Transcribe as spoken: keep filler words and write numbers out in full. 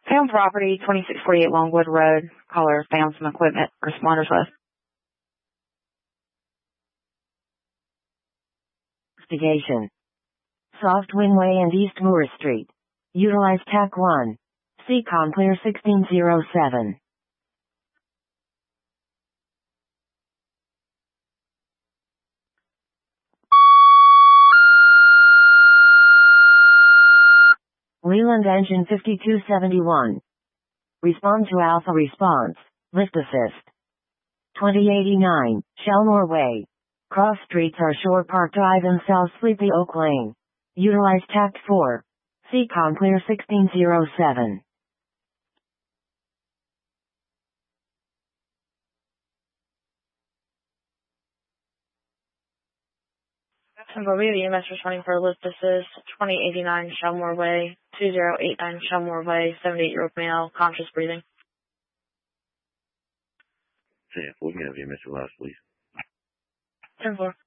Found property, twenty-six forty-eight Longwood Road. Caller found some equipment. Responders left. Investigation. Soft Winway and East Moore Street. Utilize T A C one. C COM clear sixteen oh seven. Leland Engine fifty-two seventy-one. Respond to Alpha Response. Lift Assist. twenty eighty-nine, Shelmore Way. Cross streets are Shore Park Drive and South Sleepy Oak Lane. Utilize T A C four. C COM clear sixteen oh seven. Bobby, the E M S responding for lift assist, twenty eighty-nine Shelmore Way, two zero eight nine Shelmore Way, seventy-eight-year-old male, conscious breathing. ten four, we can have you, Mister Last, please. ten four.